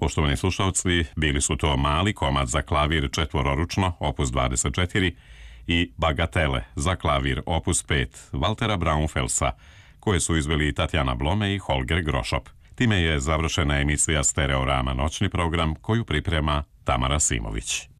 Poštovani slušalci, bili su to Mali komad za klavir četvororučno, opus 24, i Bagatele za klavir opus 5 Valtera Braunfelsa, koje su izveli Tatjana Blome i Holger Grošop. Time je završena emisija Stereorama noćni program koju priprema Tamara Simović.